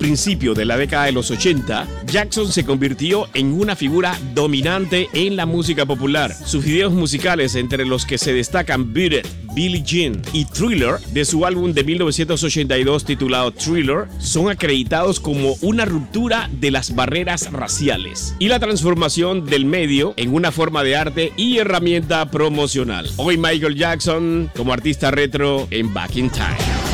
principio de la década de los 80, Jackson se convirtió en una figura dominante en la música popular. Sus videos musicales, entre los que se destacan Beat It, Billie Jean y Thriller, de su álbum de 1982 titulado Thriller, son acreditados como una ruptura de las barreras raciales y la transformación del medio en una forma de arte y herramienta promocional. Hoy Michael Jackson como artista retro en Back in Time.